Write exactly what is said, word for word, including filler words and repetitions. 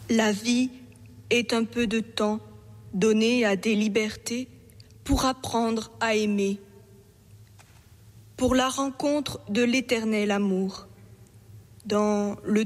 La vie est un peu de temps donné à des libertés pour apprendre à aimer, pour la rencontre de l'éternel amour. Dans le